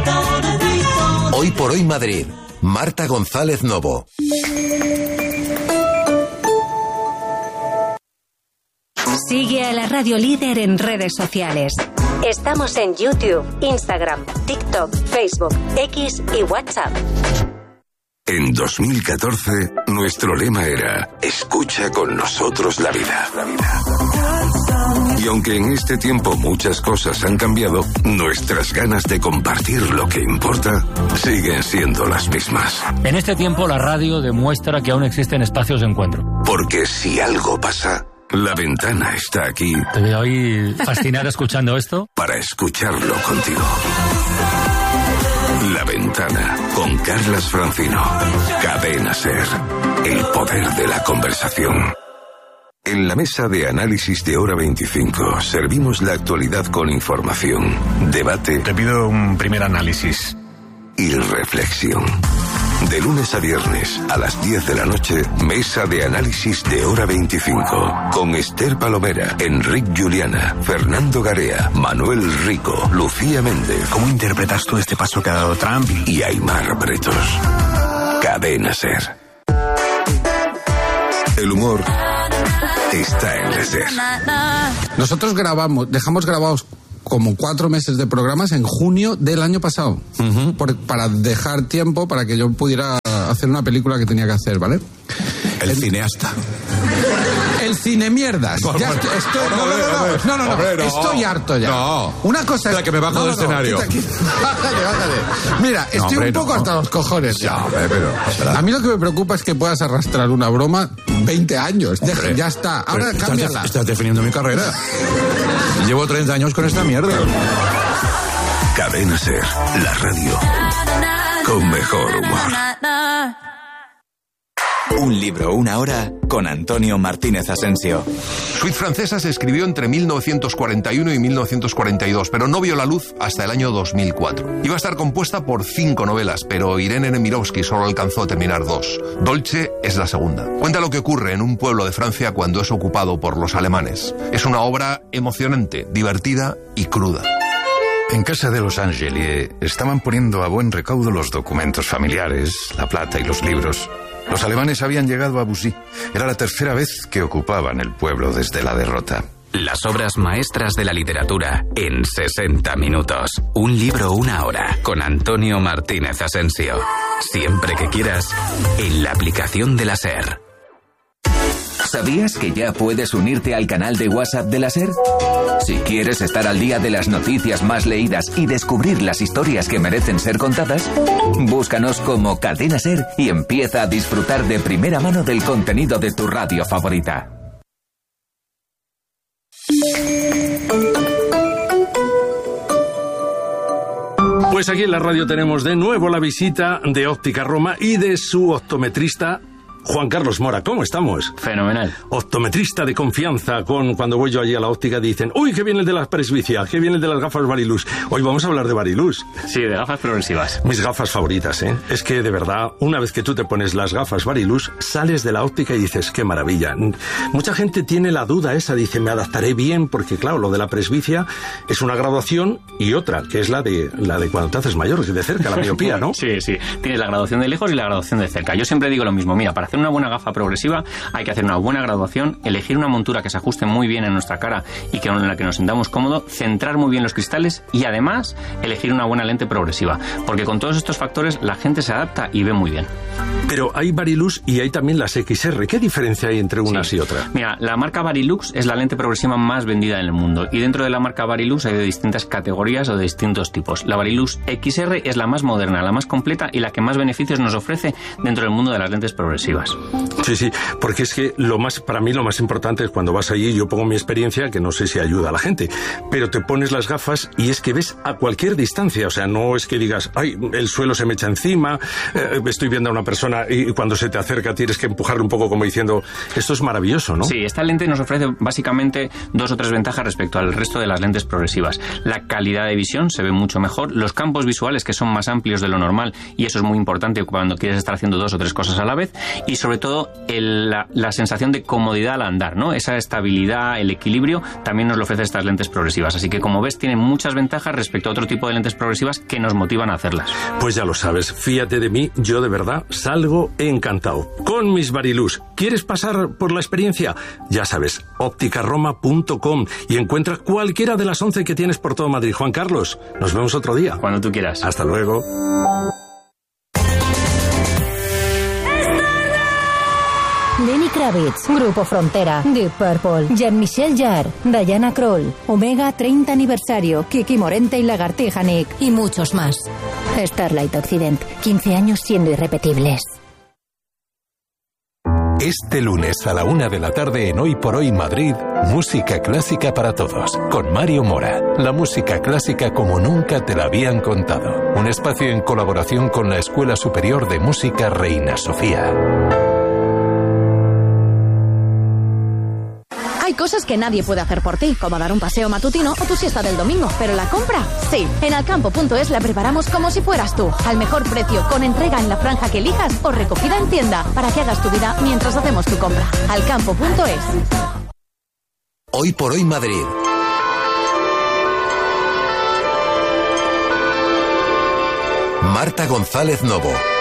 Hoy por hoy Madrid. Marta González Novo. Sigue a la Radio Líder en redes sociales. Estamos en YouTube, Instagram, TikTok, Facebook, X y WhatsApp. En 2014, nuestro lema era: escucha con nosotros la vida. Y aunque en este tiempo muchas cosas han cambiado, nuestras ganas de compartir lo que importa siguen siendo las mismas. En este tiempo, la radio demuestra que aún existen espacios de encuentro. Porque si algo pasa, La Ventana está aquí. Te voy a oír fascinar escuchando esto. Para escucharlo contigo. La Ventana, con Carlas Francino. Cadena SER. El poder de la conversación. En la mesa de análisis de Hora 25 servimos la actualidad con información, debate. Te pido un primer análisis. Y reflexión. De lunes a viernes a las 10 de la noche, mesa de análisis de Hora 25. Con Esther Palomera, Enric Juliana, Fernando Garea, Manuel Rico, Lucía Méndez. ¿Cómo interpretas tú este paso que ha dado Trump? Y Aimar Bretos. Cadena SER. El humor está en la SER. Nosotros dejamos grabados como 4 meses de programas en junio del año pasado, para dejar tiempo para que yo pudiera hacer una película que tenía que hacer, ¿vale? El cineasta. El cine mierdas. Estoy harto ya. No. Una cosa es... La que me bajo del escenario. Bájale. Mira, estoy un poco hasta los cojones ya. Pero... A mí lo que me preocupa es que puedas arrastrar una broma 20 años. Ya está. Ahora cámbiala. Estás definiendo mi carrera. Llevo 30 años con esta mierda. Cadena SER, la radio con mejor humor. Un libro, una hora, con Antonio Martínez Asensio. Suite francesa se escribió entre 1941 y 1942, pero no vio la luz hasta el año 2004. Iba a estar compuesta por 5 novelas, pero Irene Nemirovsky solo alcanzó a terminar 2. Dolce es la segunda. Cuenta lo que ocurre en un pueblo de Francia cuando es ocupado por los alemanes. Es una obra emocionante, divertida y cruda. En casa de los Angeli estaban poniendo a buen recaudo los documentos familiares, la plata y los libros. Los alemanes habían llegado a Bussy. Era la tercera vez que ocupaban el pueblo desde la derrota. Las obras maestras de la literatura en 60 minutos. Un libro, una hora, con Antonio Martínez Asensio. Siempre que quieras, en la aplicación de la SER. ¿Sabías que ya puedes unirte al canal de WhatsApp de la SER? Si quieres estar al día de las noticias más leídas y descubrir las historias que merecen ser contadas, búscanos como Cadena SER y empieza a disfrutar de primera mano del contenido de tu radio favorita. Pues aquí en la radio tenemos de nuevo la visita de Óptica Roma y de su optometrista Juan Carlos Mora. ¿Cómo estamos? Fenomenal. Optometrista de confianza. Cuando voy yo allí a la óptica dicen: uy, que viene el de la presbicia, que viene el de las gafas Varilux. Hoy vamos a hablar de Varilux. Sí, de gafas progresivas. Mis gafas favoritas, ¿eh? Es que de verdad, una vez que tú te pones las gafas Varilux, sales de la óptica y dices: qué maravilla. Mucha gente tiene la duda esa, dice: me adaptaré bien, porque claro, lo de la presbicia es una graduación y otra, que es la de cuando te haces mayor, de cerca, la miopía, ¿no? Sí. Tienes la graduación de lejos y la graduación de cerca. Yo siempre digo lo mismo: mira, para hacer una buena gafa progresiva hay que hacer una buena graduación, elegir una montura que se ajuste muy bien en nuestra cara y que en la que nos sintamos cómodos, centrar muy bien los cristales y además elegir una buena lente progresiva, porque con todos estos factores la gente se adapta y ve muy bien. Pero hay Varilux y hay también las XR. ¿Qué diferencia hay entre unas y otras? Mira, la marca Varilux es la lente progresiva más vendida en el mundo y dentro de la marca Varilux hay de distintas categorías o de distintos tipos. La Varilux XR es la más moderna, la más completa y la que más beneficios nos ofrece dentro del mundo de las lentes progresivas. Sí, porque es que para mí lo más importante es cuando vas allí, yo pongo mi experiencia, que no sé si ayuda a la gente, pero te pones las gafas y es que ves a cualquier distancia, o sea, no es que digas: ay, el suelo se me echa encima, estoy viendo a una persona y cuando se te acerca tienes que empujarle un poco como diciendo: esto es maravilloso, ¿no? Sí, esta lente nos ofrece básicamente 2 o 3 ventajas respecto al resto de las lentes progresivas. La calidad de visión se ve mucho mejor, los campos visuales que son más amplios de lo normal y eso es muy importante cuando quieres estar haciendo 2 o 3 cosas a la vez, y sobre todo la sensación de comodidad al andar, ¿no? Esa estabilidad, el equilibrio, también nos lo ofrece estas lentes progresivas. Así que, como ves, tienen muchas ventajas respecto a otro tipo de lentes progresivas que nos motivan a hacerlas. Pues ya lo sabes, fíjate de mí, yo de verdad salgo encantado. Con mis Varilux, ¿quieres pasar por la experiencia? Ya sabes, opticaroma.com, y encuentra cualquiera de las 11 que tienes por todo Madrid. Juan Carlos, nos vemos otro día. Cuando tú quieras. Hasta luego. Lenny Kravitz, Grupo Frontera, Deep Purple, Jean-Michel Jarre, Diana Krall, Omega 30 aniversario, Kiki Morente y Lagartija Nick y muchos más. Starlight Occident, 15 años siendo irrepetibles. Este lunes a la 1 de la tarde en Hoy por Hoy Madrid, música clásica para todos, con Mario Mora. La música clásica como nunca te la habían contado. Un espacio en colaboración con la Escuela Superior de Música Reina Sofía. Hay cosas que nadie puede hacer por ti, como dar un paseo matutino o tu siesta del domingo. Pero la compra, sí. En alcampo.es la preparamos como si fueras tú. Al mejor precio, con entrega en la franja que elijas o recogida en tienda, para que hagas tu vida mientras hacemos tu compra. Alcampo.es. Hoy por Hoy Madrid. Marta González Novo.